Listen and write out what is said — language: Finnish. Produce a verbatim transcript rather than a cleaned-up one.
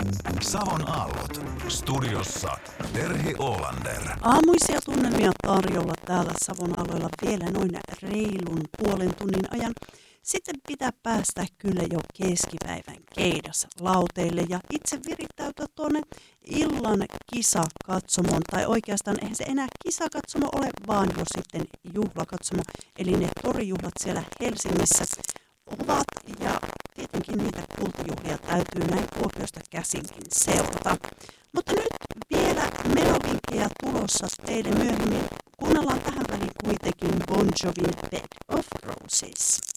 Savon aallot. Studiossa Terhi Olander. Aamuisia tunnelmia tarjolla täällä Savon aloilla vielä noin reilun puolen tunnin ajan. Sitten pitää päästä kyllä jo keskipäivän keidas lauteille ja itse virittäytyä tuonne illan kisakatsomoon. Tai oikeastaan eihän se enää kisakatsomo ole, vaan jo sitten juhlakatsomo. Eli ne torijuhlat siellä Helsingissä ovat ja tietenkin niitä kultajuhlia täytyy näin Kuopiosta käsinkin seurata. Mutta nyt vielä menovinkkejä tulossa teille myöhemmin. Kuunnellaan tähän väliin kuitenkin Bon Jovin Bed of Roses.